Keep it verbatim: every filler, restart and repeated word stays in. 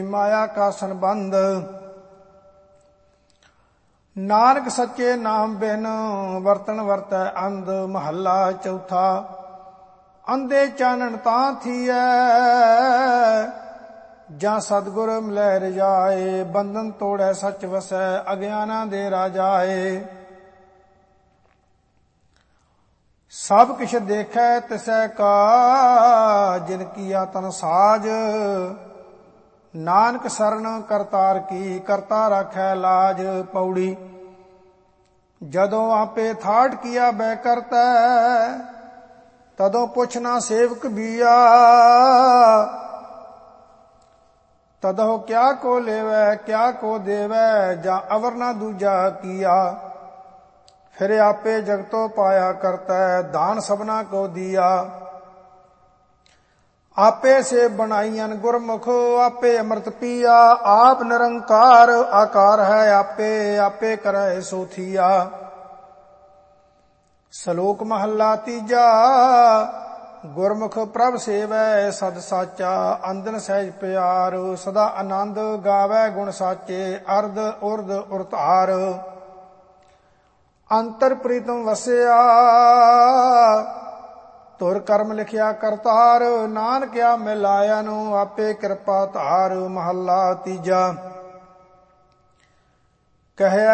ਮਾਇਆ ਕਾ ਸੰਬੰਧ। ਨਾਨਕ ਸੱਚੇ ਨਾਮ ਬਿਨ ਵਰਤਨ ਵਰਤੈ ਅੰਧ। ਮਹੱਲਾ ਚੌਥਾ। ਅੰਧੇ ਚਾਨਣ ਤਾਂ ਥੀਐ ਜਾਂ ਸਤਿਗੁਰ ਮਿਲੈ ਰਜਾਏ। ਬੰਧਨ ਤੋੜੈ ਸੱਚ ਵਸੈ ਅਗਿਆਨਾਂ ਦੇ ਰਾਜਾਏ। ਸਭ ਕਿਛ ਦੇਖੈ ਤਿਸੈ ਕਾ ਜਿਨ ਕੀਆ ਤਨ ਸਾਜ। ਨਾਨਕ ਸਰਣ ਕਰਤਾਰ ਕੀ ਕਰਤਾ ਰਾਖੈ ਲਾਜ। ਪੌੜੀ। ਜਦੋਂ ਆਪੇ ਥਾਟ ਕੀਆ ਬੈ ਕਰਤੈ ਤਦੋਂ ਪੁੱਛਣਾ ਸੇਵਕ ਬੀਆ। ਤਦੋਂ ਕਿਆ ਕੋ ਲੇਵੈ ਕਿਆ ਕੋ ਦੇਵੈ ਜਾਂ ਅਵਰ ਨਾ ਦੂਜਾ ਕੀਆ। ਫਿਰ ਆਪੇ ਜਗਤੋ ਪਾਇਆ ਕਰਤੈ ਦਾਨ ਸਭਨਾ ਕੋ ਦੀਆ। ਆਪੇ ਸੇ ਬਣਾਈਨ ਗੁਰਮੁਖ ਆਪੇ ਅੰਮ੍ਰਿਤ ਪੀਆ। ਆਪ ਨਿਰੰਕਾਰ ਆਕਾਰ ਹੈ ਆਪੇ ਆਪੇ ਕਰੈ ਸੋ ਥੀਆ। ਸ਼ਲੋਕ ਮਹੱਲਾ ਤੀਜਾ। ਗੁਰਮੁਖ ਪ੍ਰਭ ਸੇਵੈ ਸਦ ਸਾਚਾ। ਅੰਦਨ ਸਹਿਜ ਪਿਆਰ ਸਦਾ ਆਨੰਦ ਗਾਵੈ ਗੁਣ ਸਾਚੇ। ਅਰਧ ਉਰਧ ਉਰਤਾਰ ਅੰਤਰ ਪ੍ਰੀਤਮ ਵਸਿਆ। ਧੁਰ ਕਰਮ ਲਿਖਿਆ ਕਰਤਾਰ। ਨਾਨਕਿਆ ਮਿਲਾਇਆ ਨੂੰ ਆਪੇ ਕਿਰਪਾ ਧਾਰ। ਮਹੱਲਾ ਤੀਜਾ। ਕਹਿਆ